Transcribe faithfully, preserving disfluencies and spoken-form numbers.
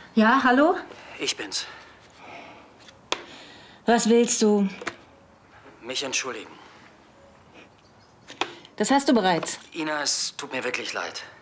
Ja, hallo? Ich bin's. Was willst du? Mich entschuldigen. Das hast du bereits. Ina, es tut mir wirklich leid.